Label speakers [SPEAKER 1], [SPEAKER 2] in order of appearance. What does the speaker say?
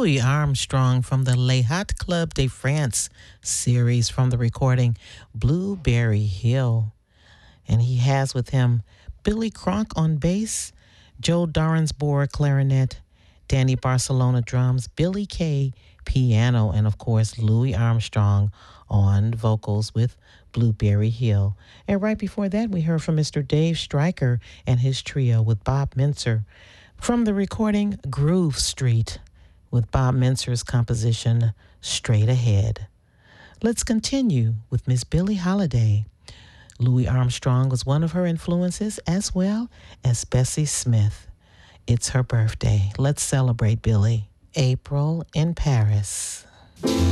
[SPEAKER 1] Louis Armstrong from the Les Hot Club de France series from the recording Blueberry Hill. And he has with him Billy Cronk on bass, Joe Dorensbourg clarinet, Danny Barcelona drums, Billy Kay piano, and of course Louis Armstrong on vocals with Blueberry Hill. And right before that, we heard from Mr. Dave Stryker and his trio with Bob Mintzer from the recording Groove Street with Bob Mintzer's composition Straight Ahead. Let's continue with Miss Billie Holiday. Louis Armstrong was one of her influences, as well as Bessie Smith. It's her birthday. Let's celebrate Billie. April in Paris.